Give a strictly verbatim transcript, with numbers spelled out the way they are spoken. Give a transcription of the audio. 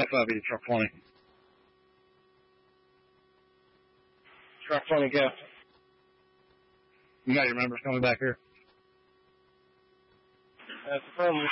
F I B, truck twenty. Truck twenty, go. You got your members coming back here? That's affirmative.